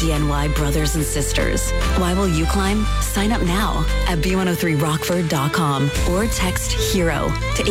FDNY brothers and sisters. Why will you climb? Sign up now at B103Rockford.com or text HERO to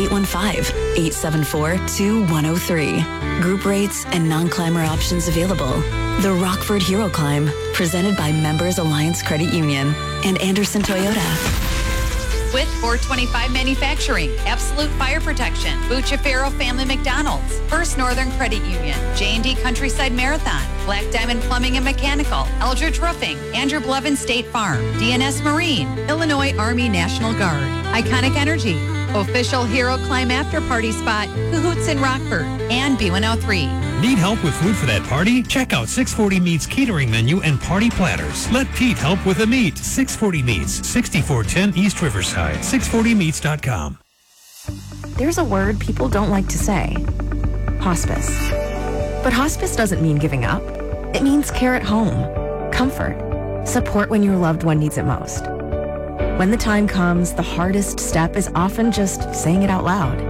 815-874-2103. Group rates and non-climber options available. The Rockford Hero Climb, presented by Members Alliance Credit Union and Anderson Toyota. With 425 Manufacturing, Absolute Fire Protection, Bucciafero Family McDonald's, First Northern Credit Union, J&D Countryside Marathon, Black Diamond Plumbing and Mechanical, Eldridge Roofing, Andrew Blevin State Farm, DNS Marine, Illinois Army National Guard, Iconic Energy, Official Hero Climb After Party Spot, Cahoots in Rockford, and B103. Need help with food for that party? Check out 640 Meats catering menu and party platters. Let Pete help with the meat. 640 Meats, 6410 East Riverside. 640meats.com. There's a word people don't like to say. Hospice. But hospice doesn't mean giving up. It means care at home, comfort, support when your loved one needs it most. When the time comes, the hardest step is often just saying it out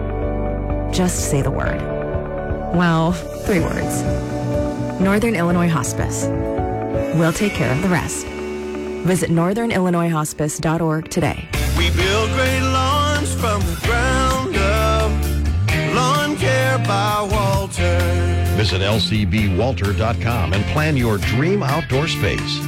loud. Just say the word. Well, 3 words. Northern Illinois Hospice. We'll take care of the rest. Visit northernillinoishospice.org today. We build great lawns from the ground up. Lawn Care by Walter. Visit lcbwalter.com and plan your dream outdoor space.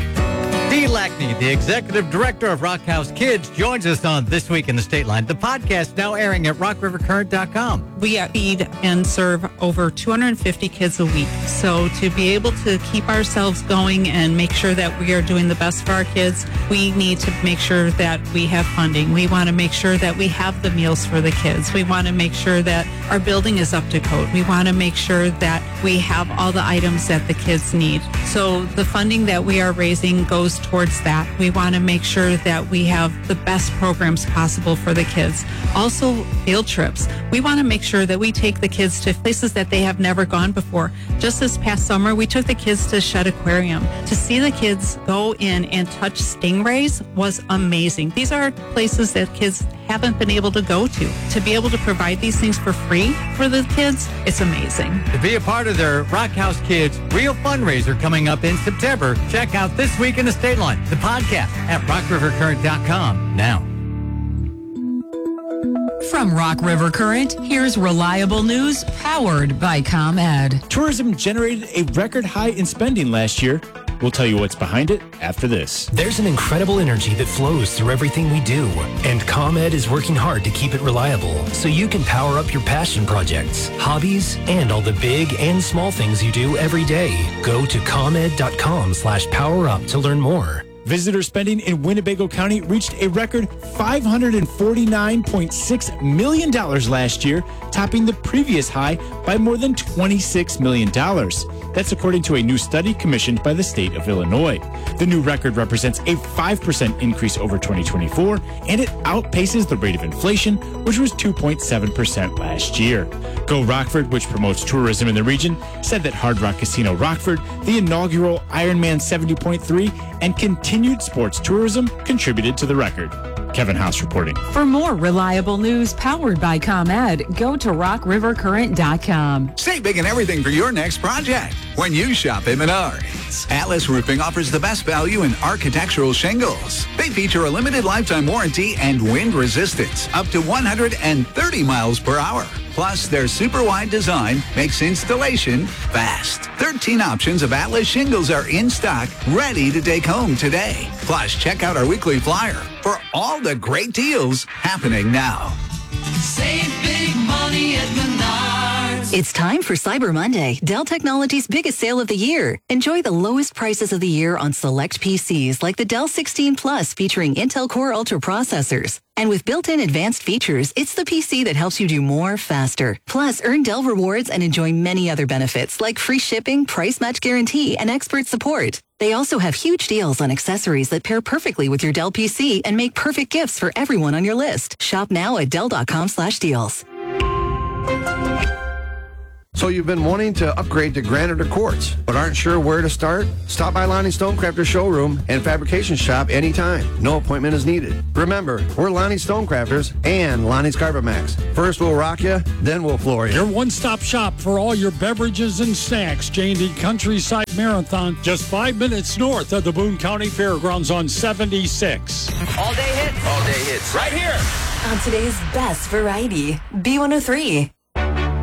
Dee Lackney, the executive director of Rock House Kids, joins us on This Week in the State Line. The podcast now airing at rockrivercurrent.com. We feed and serve over 250 kids a week. So to be able to keep ourselves going and make sure that we are doing the best for our kids, we need to make sure that we have funding. We want to make sure that we have the meals for the kids. We want to make sure that our building is up to code. We want to make sure that we have all the items that the kids need. So the funding that we are raising goes towards that. We want to make sure that we have the best programs possible for the kids. Also, field trips. We want to make sure that we take the kids to places that they have never gone before. Just this past summer, we took the kids to Shedd Aquarium. To see the kids go in and touch stingrays was amazing. These are places that kids haven't been able to go to. To be able to provide these things for free for the kids, it's amazing. To be a part of their Rock House Kids Real Fundraiser coming up in September, check out This Week in the State Line, the podcast at rockrivercurrent.com now. From Rock River Current, here's reliable news powered by ComEd. Tourism generated a record high in spending last year. We'll tell you what's behind it after this. There's an incredible energy that flows through everything we do, and ComEd is working hard to keep it reliable so you can power up your passion projects, hobbies, and all the big and small things you do every day. Go to ComEd.com/powerup to learn more. Visitor spending in Winnebago County reached a record $549.6 million last year, topping the previous high by more than $26 million. That's according to a new study commissioned by the state of Illinois. The new record represents a 5% increase over 2024, and it outpaces the rate of inflation, which was 2.7% last year. Go Rockford, which promotes tourism in the region, said that Hard Rock Casino Rockford, the inaugural Ironman 70.3, and continued sports tourism contributed to the record. Kevin House reporting. For more reliable news powered by ComEd, go to rockrivercurrent.com. Save big and everything for your next project when you shop at Menards. Atlas Roofing offers the best value in architectural shingles. They feature a limited lifetime warranty and wind resistance up to 130 miles per hour. Plus, their super wide design makes installation fast. 13 options of Atlas shingles are in stock, ready to take home today. Plus, check out our weekly flyer for all the great deals happening now. Save big money at Menards. It's time for Cyber Monday, Dell Technologies' biggest sale of the year. Enjoy the lowest prices of the year on select PCs like the Dell 16 Plus featuring Intel Core Ultra processors. And with built-in advanced features, it's the PC that helps you do more faster. Plus, earn Dell rewards and enjoy many other benefits like free shipping, price match guarantee, and expert support. They also have huge deals on accessories that pair perfectly with your Dell PC and make perfect gifts for everyone on your list. Shop now at Dell.com/deals. So you've been wanting to upgrade to granite or quartz, but aren't sure where to start? Stop by Lonnie Stonecrafter's showroom and fabrication shop anytime. No appointment is needed. Remember, we're Lonnie Stonecrafters and Lonnie's Carpet Max. First we'll rock you, then we'll floor you. Your one-stop shop for all your beverages and snacks. J&D Countryside Marathon, just 5 minutes north of the Boone County Fairgrounds on 76. All day hits. All day hits. Right here. On today's best variety, B103.